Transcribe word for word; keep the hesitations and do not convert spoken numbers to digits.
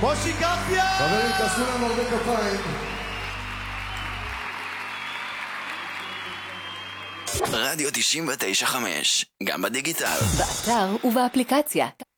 מושי קפיה! חברים, תעשו להם הרבה כפיים. רדיו תשעים ותשע חמש, גם בדיגיטל. באתר ובאפליקציה.